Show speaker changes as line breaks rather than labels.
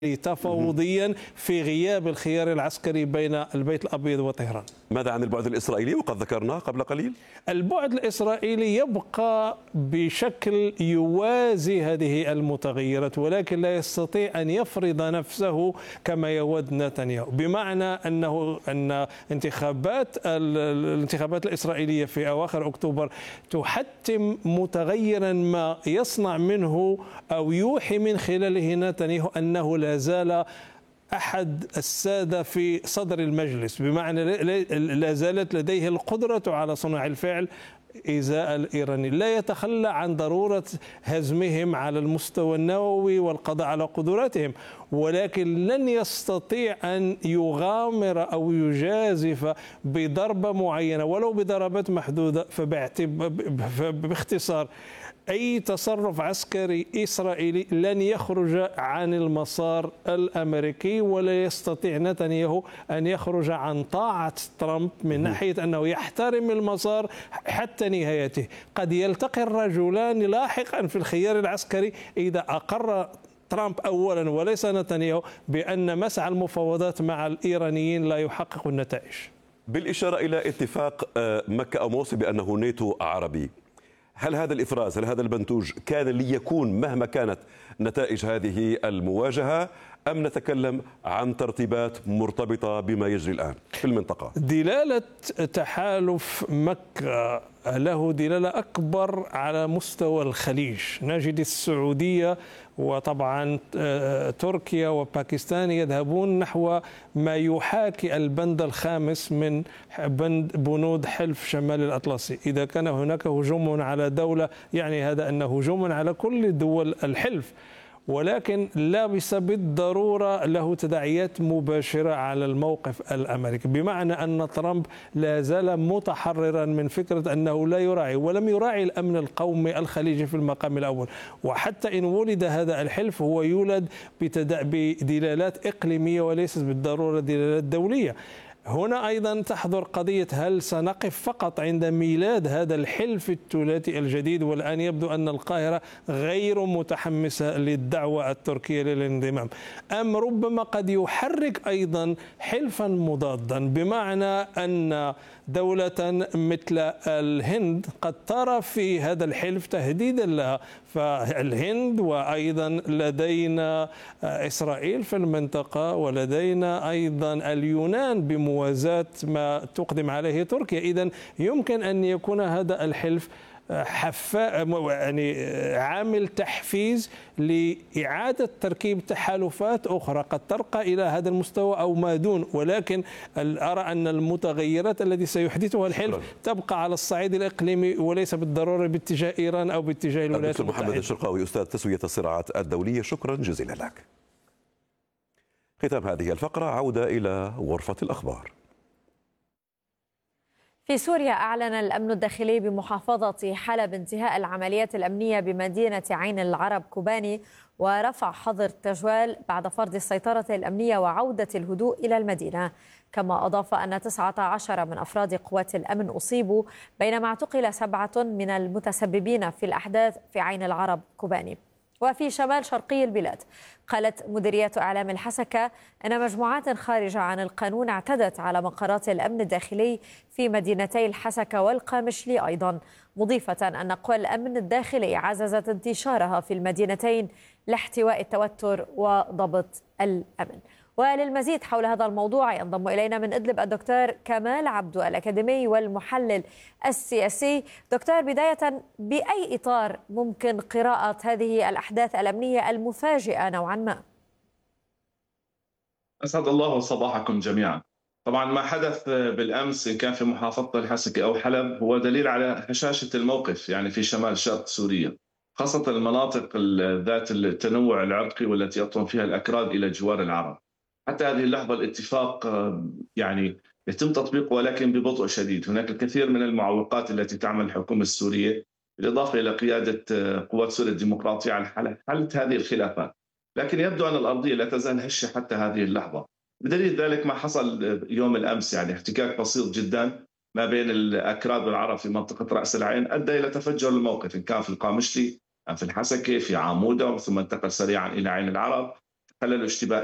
تفاوضيا في غياب الخيار العسكري بين البيت الأبيض وطهران.
ماذا عن البعد الإسرائيلي وقد ذكرناه قبل قليل؟
البعد الإسرائيلي يبقى بشكل يوازي هذه المتغيرات، ولكن لا يستطيع أن يفرض نفسه كما يود نتنياهو، بمعنى أن الانتخابات الإسرائيلية في أواخر أكتوبر تحتم متغيرا ما يصنع منه أو يوحي من خلاله نتنياهو أنه لا زال أحد السادة في صدر المجلس، بمعنى لا زالت لديه القدرة على صنع الفعل إزاء الإيراني. لا يتخلى عن ضرورة هزمهم على المستوى النووي والقضاء على قدراتهم، ولكن لن يستطيع أن يغامر أو يجازف بضربة معينة ولو بضربات محدودة. فباختصار أي تصرف عسكري إسرائيلي لن يخرج عن المسار الأمريكي، ولا يستطيع نتنياهو أن يخرج عن طاعة ترامب من ناحية أنه يحترم المسار حتى نهايته. قد يلتقي الرجلان لاحقا في الخيار العسكري إذا أقر ترامب أولا وليس نتنياهو بأن مسعى المفاوضات مع الإيرانيين لا يحقق النتائج.
بالإشارة إلى اتفاق مكة أو موصي بأنه ناتو عربي، هل هذا الإفراز، هل هذا البنتوج كان ليكون مهما كانت نتائج هذه المواجهة، أم نتكلم عن ترتيبات مرتبطة بما يجري الآن في المنطقة؟
دلالة تحالف مكة له دلالة أكبر على مستوى الخليج. نجد السعودية وطبعا تركيا وباكستان يذهبون نحو ما يحاكي البند الخامس من بنود حلف شمال الأطلسي. إذا كان هناك هجوم على دولة يعني هذا أنه هجوم على كل دول الحلف، ولكن ليس بالضرورة له تداعيات مباشرة على الموقف الأمريكي، بمعنى أن ترامب لا زال متحررا من فكرة أنه لا يراعي ولم يراعي الأمن القومي الخليجي في المقام الأول. وحتى إن ولد هذا الحلف هو يولد بدلالات إقليمية وليست بالضرورة دلالات دولية. هنا أيضا تحضر قضية هل سنقف فقط عند ميلاد هذا الحلف الثلاثي الجديد، والآن يبدو أن القاهرة غير متحمسة للدعوة التركية للانضمام، أم ربما قد يحرك أيضا حلفا مضادا، بمعنى أن دولة مثل الهند قد ترى في هذا الحلف تهديدا لها. فالهند وأيضا لدينا إسرائيل في المنطقة، ولدينا أيضا اليونان بموازاة ما تقدم عليه تركيا. إذن يمكن أن يكون هذا الحلف يعني عامل تحفيز لإعادة تركيب تحالفات أخرى قد ترقى إلى هذا المستوى أو ما دون، ولكن أرى أن المتغيرات التي سيحدثها الحلف تبقى على الصعيد الإقليمي وليس بالضرورة باتجاه إيران أو باتجاه الولايات المتحدة.
دكتور محمد الشرقاوي، أستاذ تسوية الصراعات الدولية، شكرا جزيلا لك. ختام هذه الفقرة، عودة إلى غرفة الأخبار.
في سوريا أعلن الأمن الداخلي بمحافظة حلب انتهاء العمليات الأمنية بمدينة عين العرب كوباني، ورفع حظر التجوال بعد فرض السيطرة الأمنية وعودة الهدوء إلى المدينة. كما أضاف أن 19 من أفراد قوات الأمن أصيبوا، بينما اعتقل 7 من المتسببين في الأحداث في عين العرب كوباني. وفي شمال شرقي البلاد قالت مديرية إعلام الحسكة أن مجموعات خارجة عن القانون اعتدت على مقرات الأمن الداخلي في مدينتي الحسكة والقامشلي أيضا، مضيفة أن قوى الأمن الداخلي عززت انتشارها في المدينتين لاحتواء التوتر وضبط الأمن. وللمزيد حول هذا الموضوع ينضم إلينا من إدلب الدكتور كمال عبدو الأكاديمي والمحلل السياسي. دكتور، بداية بأي إطار ممكن قراءة هذه الأحداث الأمنية المفاجئة نوعا ما؟
أسعد الله صباحكم جميعا. طبعا ما حدث بالأمس إن كان في محافظة الحسكة أو حلب هو دليل على هشاشة الموقف يعني في شمال شرق سوريا، خاصة المناطق ذات التنوع العرقي والتي يطرم فيها الأكراد إلى جوار العرب. حتى هذه اللحظة الاتفاق يعني يتم تطبيقه ولكن ببطء شديد. هناك الكثير من المعوقات التي تعمل الحكومة السورية بالإضافة إلى قيادة قوات سوريا الديمقراطية على حل هذه الخلافات، لكن يبدو أن الأرضية لا تزال هشة حتى هذه اللحظة. بدليل ذلك ما حصل يوم الأمس، يعني احتكاك بسيط جدا ما بين الأكراد والعرب في منطقة رأس العين أدى إلى تفجر الموقف، إن كان في القامشلي أم في الحسكة في عامودة، ثم انتقل سريعا إلى عين العرب. خلل اشتباكي